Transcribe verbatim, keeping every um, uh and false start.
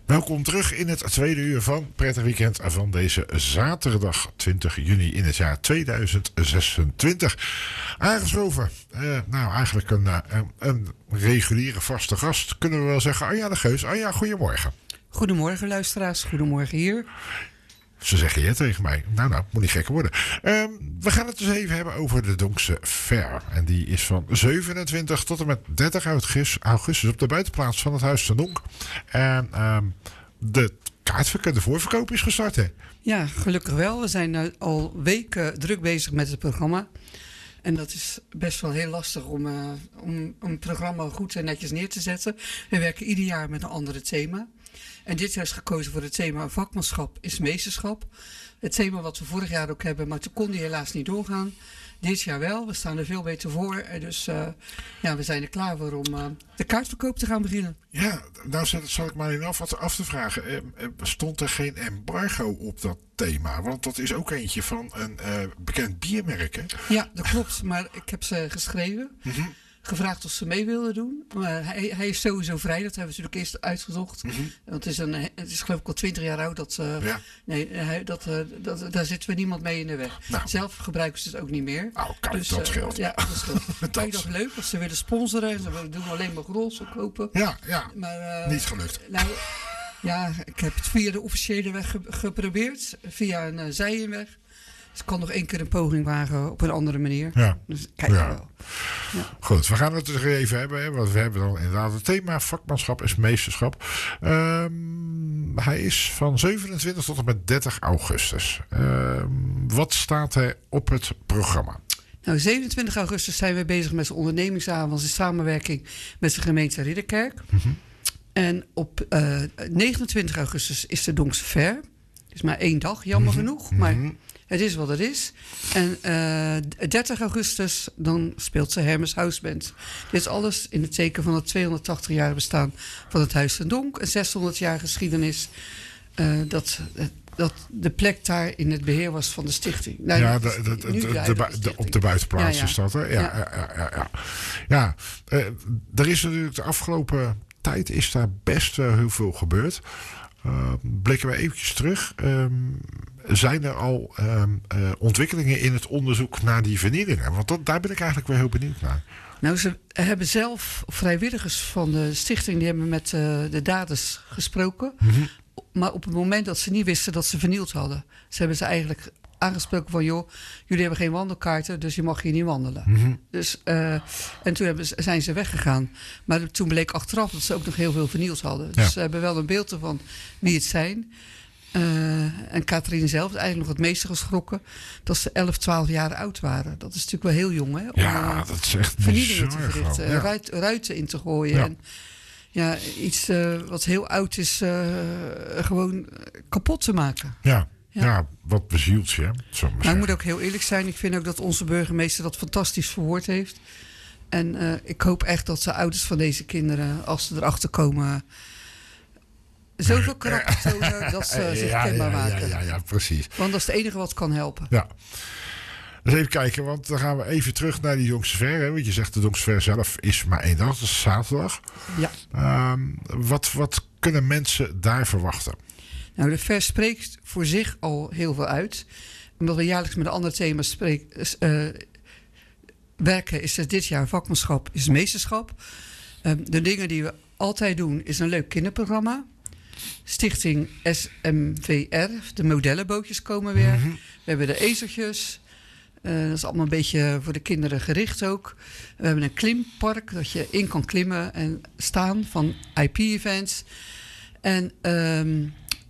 Welkom terug in het tweede uur van Prettig Weekend van deze zaterdag twintig juni in het jaar tweeduizend zesentwintig. Aangeschoven, uh, nou eigenlijk een, uh, een reguliere vaste gast, kunnen we wel zeggen. Anja de Geus. Anja, goedemorgen. Goedemorgen luisteraars, goedemorgen hier. Ze zeggen je tegen mij. Nou, nou, moet niet gekker worden. Um, we gaan het dus even hebben over de Donkse Fair. En die is van zevenentwintig tot en met dertig augustus op de buitenplaats van het Huis ten Donk. En um, de kaartverkoop, de voorverkoop is gestart, hè? Ja, gelukkig wel. We zijn uh, al weken druk bezig met het programma. En dat is best wel heel lastig om, uh, om, om een programma goed en netjes neer te zetten. We werken ieder jaar met een ander thema. En dit jaar is gekozen voor het thema vakmanschap is meesterschap. Het thema wat we vorig jaar ook hebben, maar toen kon die helaas niet doorgaan. Dit jaar wel, we staan er veel beter voor. En dus uh, ja, we zijn er klaar voor om uh, de kaartverkoop te gaan beginnen. Ja, nou zal ik maar in af, af te vragen. Eh, stond er geen embargo op dat thema? Want dat is ook eentje van een uh, bekend biermerk, hè? Ja, dat klopt. Maar ik heb ze geschreven. Mm-hmm. Gevraagd of ze mee wilden doen. Maar hij, hij is sowieso vrij. Dat hebben we natuurlijk eerst uitgezocht. Mm-hmm. Want het is, een, het is geloof ik al twintig jaar oud. Dat, uh, ja. Nee, hij, dat, uh, dat, daar zitten we niemand mee in de weg. Nou. Zelf gebruiken ze het ook niet meer. Oh, kijk, dus, dat scheelt. Uh, ja, dat scheelt. dat is nog leuk. Als ze willen sponsoren. Ze doen alleen maar grols kopen. Ja, ja. Maar, uh, niet gelukt. Nou, ja, ik heb het via de officiële weg ge- geprobeerd. Via een uh, zijinweg. Dus ik kan nog één keer een poging wagen op een andere manier. Ja. Dus kijk ja. wel. Ja. Goed, we gaan het er even hebben. Hè, want we hebben dan inderdaad het thema vakmanschap is meesterschap. Um, hij is van zevenentwintig tot en met dertig augustus. Um, wat staat er op het programma? Nou, zevenentwintig augustus zijn we bezig met de ondernemingsavond in samenwerking met de gemeente Ridderkerk. Mm-hmm. En op uh, negenentwintig augustus is de Donkse Fair. Het is maar één dag, jammer mm-hmm. genoeg. Maar mm-hmm. het is wat het is. En uh, dertig augustus, dan speelt ze Hermes Houseband. Dit is alles in het teken van het tweehonderdtachtig jaar bestaan van het Huis ten Donk. Een zeshonderd jaar geschiedenis. Uh, dat, dat de plek daar in het beheer was van de stichting. Nou, ja, de, de, de, de, de, de, de, op de buitenplaats ja, ja. is dat, hè? Ja, ja. ja, ja, ja, ja. ja uh, er is natuurlijk de afgelopen tijd is daar best uh, heel veel gebeurd. Uh, blikken we eventjes terug. Um, zijn er al um, uh, ontwikkelingen in het onderzoek naar die vernielingen? Want dat, daar ben ik eigenlijk wel heel benieuwd naar. Nou, ze hebben zelf vrijwilligers van de stichting, die hebben met uh, de daders gesproken. Mm-hmm. Maar op het moment dat ze niet wisten dat ze vernield hadden. Ze hebben ze eigenlijk aangesproken van, joh, jullie hebben geen wandelkaarten, dus je mag hier niet wandelen. Mm-hmm. Dus, uh, en toen hebben, zijn ze weggegaan. Maar toen bleek achteraf dat ze ook nog heel veel vernield hadden. Dus ja. Ze hebben wel een beeld ervan wie het zijn. Uh, en Katrien zelf is eigenlijk nog het meeste geschrokken dat ze elf, twaalf jaar oud waren. Dat is natuurlijk wel heel jong, hè? Om ja, dat is echt vernielingen te verrichten, ja. ruit, ruiten in te gooien. Ja. En ja, iets uh, wat heel oud is, uh, gewoon kapot te maken. Ja. Ja. ja, wat bezielt je. Nou, ik moet ook heel eerlijk zijn. Ik vind ook dat onze burgemeester dat fantastisch verwoord heeft. En uh, ik hoop echt dat de ouders van deze kinderen, als ze erachter komen, zoveel karakter tonen dat ze zich ja, kenbaar ja, maken. Ja, ja, ja, precies. Want dat is het enige wat kan helpen. Ja. Dus even kijken, want dan gaan we even terug naar die Donkse Fair. Hè? Want je zegt de Donkse Fair zelf is maar één dag, dat is zaterdag. Ja. Um, wat, wat kunnen mensen daar verwachten? Nou, de Fair spreekt voor zich al heel veel uit. Omdat we jaarlijks met een ander thema spreek, uh, werken, is het dit jaar vakmanschap is meesterschap. Um, de dingen die we altijd doen is een leuk kinderprogramma. Stichting S M V R, de modellenbootjes komen weer. Mm-hmm. We hebben de ezeltjes. Uh, dat is allemaal een beetje voor de kinderen gericht ook. We hebben een klimpark dat je in kan klimmen en staan van I P-events. En um,